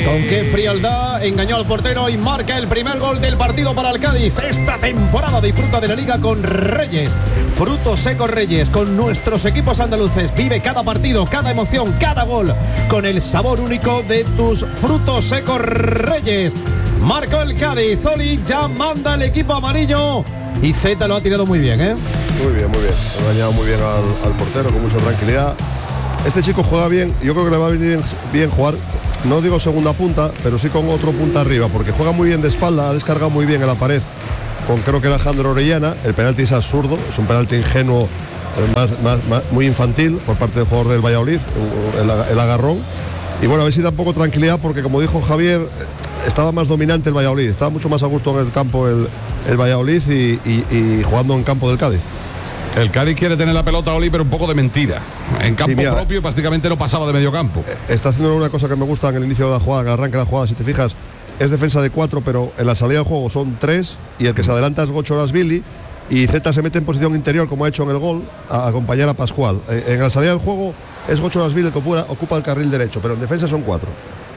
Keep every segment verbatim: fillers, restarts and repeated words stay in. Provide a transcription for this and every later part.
Con qué frialdad engañó al portero y marca el primer gol del partido para el Cádiz. Esta temporada disfruta de la Liga con Reyes. Frutos secos Reyes, con nuestros equipos andaluces. Vive cada partido, cada emoción, cada gol, con el sabor único de tus frutos secos Reyes. Marcó el Cádiz. Zoli ya manda el equipo amarillo. Y Zeta lo ha tirado muy bien, ¿eh? Muy bien, muy bien. Ha engañado muy bien al, al portero, con mucha tranquilidad. Este chico juega bien. Yo creo que le va a venir bien jugar, no digo segunda punta, pero sí con otro punta arriba, porque juega muy bien de espalda, ha descargado muy bien en la pared con, creo que era Alejandro Orellana. El penalti es absurdo, es un penalti ingenuo, más, más, más, muy infantil por parte del jugador del Valladolid, el, el agarrón. Y bueno, a ver si da un poco tranquilidad, porque como dijo Javier, estaba más dominante el Valladolid, estaba mucho más a gusto en el campo el, el Valladolid y, y, y jugando en campo del Cádiz. El Cádiz quiere tener la pelota, Oli, pero un poco de mentira. En campo sí, mira, propio prácticamente no pasaba de medio campo. Está haciendo una cosa que me gusta en el inicio de la jugada, en el arranque de la jugada, si te fijas, es defensa de cuatro, pero en la salida del juego son tres, y el que se adelanta es Gocho Rasvili, y Zeta se mete en posición interior, como ha hecho en el gol, a acompañar a Pascual. En la salida del juego es Gocho Rasvili el que ocupa, ocupa el carril derecho, pero en defensa son cuatro.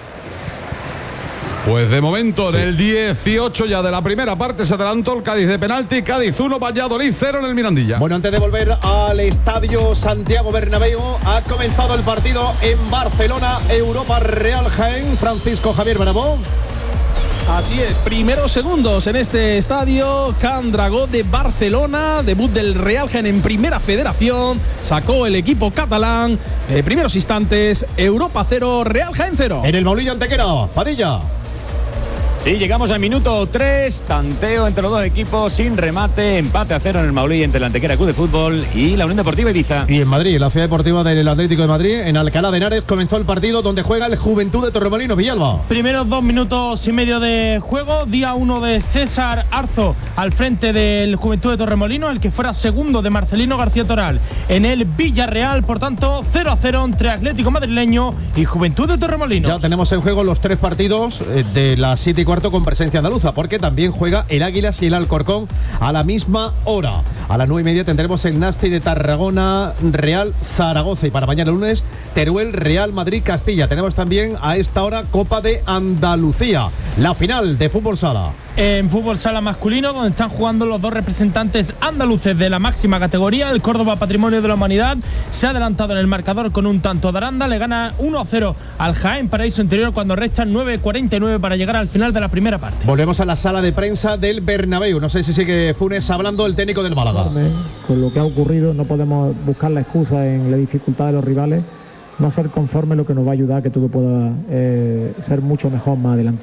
Pues de momento, sí. En el dieciocho ya de la primera parte se adelantó el Cádiz de penalti. Cádiz uno, Valladolid cero en el Mirandilla. Bueno, antes de volver al estadio Santiago Bernabéu, ha comenzado el partido en Barcelona, Europa Real Jaén. Francisco Javier Bravo. Así es, primeros segundos en este estadio Can Dragó de Barcelona, debut del Real Jaén en Primera Federación, sacó el equipo catalán de primeros instantes, Europa cero, Real Jaén cero. En el Maulilla Antequera, Padilla. Sí, llegamos al minuto tres, tanteo entre los dos equipos sin remate, empate a cero en el Maulí entre el Antequera Club de Fútbol y la Unión Deportiva Ibiza. Y en Madrid, la ciudad deportiva del Atlético de Madrid, en Alcalá de Henares, comenzó el partido donde juega el Juventud de Torremolinos. Villalba. Primeros dos minutos y medio de juego, día uno de César Arzo al frente del Juventud de Torremolinos, el que fuera segundo de Marcelino García Toral en el Villarreal, por tanto cero a cero entre Atlético Madrileño y Juventud de Torremolinos. Ya tenemos en juego los tres partidos de las siete y cuarto con presencia andaluza, porque también juega el Águilas y el Alcorcón a la misma hora. A las nueve y media tendremos el Nasti de Tarragona, Real Zaragoza, y para mañana lunes Teruel, Real Madrid, Castilla. Tenemos también a esta hora Copa de Andalucía, la final de fútbol sala. En fútbol sala masculino, donde están jugando los dos representantes andaluces de la máxima categoría, el Córdoba Patrimonio de la Humanidad se ha adelantado en el marcador con un tanto de Aranda, le gana uno a cero al Jaén Paraíso Interior cuando restan nueve cuarenta y nueve para llegar al final de la primera parte. Volvemos a la sala de prensa del Bernabéu. No sé si sigue Funes hablando, el técnico del Málaga. Con lo que ha ocurrido no podemos buscar la excusa en la dificultad de los rivales, no ser conforme, lo que nos va a ayudar a que todo pueda eh, ser mucho mejor más adelante.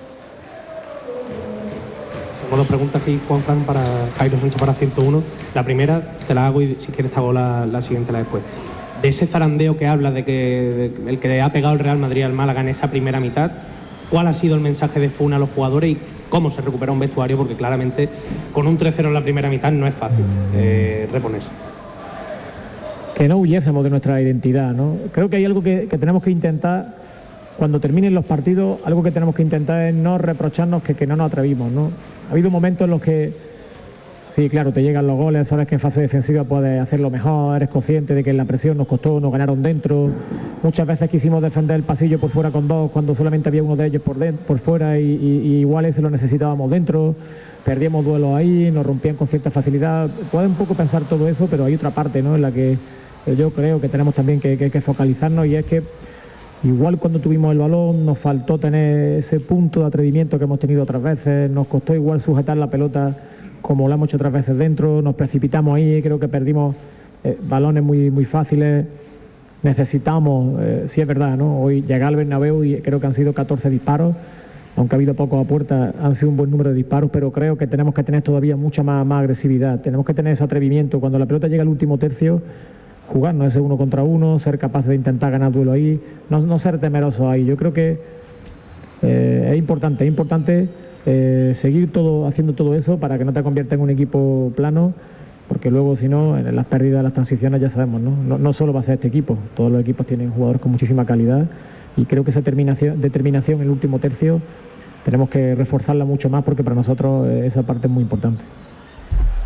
Tengo dos preguntas aquí, Juan Fran, para Jairo Sánchez para ciento uno. La primera te la hago y si quieres te hago la, la siguiente la después. De ese zarandeo que habla de que de, el que le ha pegado el Real Madrid al Málaga en esa primera mitad, ¿cuál ha sido el mensaje de Funa a los jugadores y cómo se recupera un vestuario? Porque claramente con un tres cero en la primera mitad no es fácil eh, reponerse. Que no huyésemos de nuestra identidad, ¿no? Creo que hay algo que, que tenemos que intentar cuando terminen los partidos, algo que tenemos que intentar es no reprocharnos que, que no nos atrevimos, ¿no? Ha habido momentos en los que, sí, claro, te llegan los goles, sabes que en fase defensiva puedes hacerlo mejor, eres consciente de que en la presión nos costó, nos ganaron dentro. Muchas veces quisimos defender el pasillo por fuera con dos, cuando solamente había uno de ellos por, dentro, por fuera y, y, y igual ese lo necesitábamos dentro. Perdíamos duelos ahí, nos rompían con cierta facilidad. Puede un poco pensar todo eso, pero hay otra parte, ¿no?, en la que yo creo que tenemos también que, que, que focalizarnos, y es que igual cuando tuvimos el balón nos faltó tener ese punto de atrevimiento que hemos tenido otras veces, nos costó igual sujetar la pelota como lo hemos hecho otras veces dentro, nos precipitamos ahí, creo que perdimos eh, balones muy, muy fáciles. Necesitamos, eh, sí es verdad, ¿no?, hoy llegar al Bernabéu y creo que han sido catorce disparos, aunque ha habido pocos a puerta, han sido un buen número de disparos, pero creo que tenemos que tener todavía mucha más, más agresividad, tenemos que tener ese atrevimiento, cuando la pelota llega al último tercio, jugarnos ese uno contra uno, ser capaces de intentar ganar duelo ahí, no, no ser temerosos ahí. Yo creo que eh, es importante, es importante eh, seguir todo, haciendo todo eso para que no te conviertas en un equipo plano, porque luego si no, en las pérdidas, las transiciones ya sabemos, ¿no? No, no solo va a ser este equipo, todos los equipos tienen jugadores con muchísima calidad y creo que esa determinación, determinación en el último tercio tenemos que reforzarla mucho más porque para nosotros esa parte es muy importante.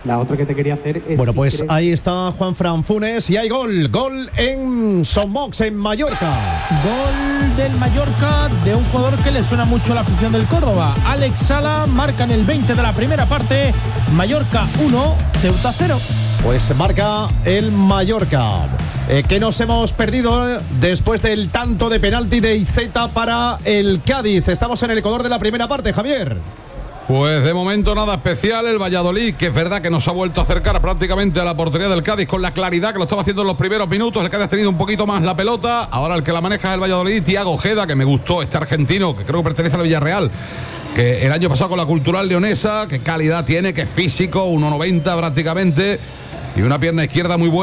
La otra que te quería hacer es... Bueno, si pues crees- ahí está Juanfran Funes y hay gol. Gol en Sommox, en Mallorca. Gol del Mallorca de un jugador que le suena mucho a la afición del Córdoba. Alex Sala marca en el veinte de la primera parte. Mallorca uno, Ceuta cero. Pues marca el Mallorca. Eh, que nos hemos perdido después del tanto de penalti de Iceta para el Cádiz. Estamos en el Ecuador de la primera parte, Javier. Pues de momento nada especial. El Valladolid, que es verdad que nos ha vuelto a acercar prácticamente a la portería del Cádiz con la claridad que lo estaba haciendo en los primeros minutos. El Cádiz ha tenido un poquito más la pelota. Ahora el que la maneja es el Valladolid, Thiago Ojeda, que me gustó, este argentino, que creo que pertenece al Villarreal, que el año pasado con la Cultural Leonesa, qué calidad tiene, qué físico, uno noventa prácticamente, y una pierna izquierda muy buena.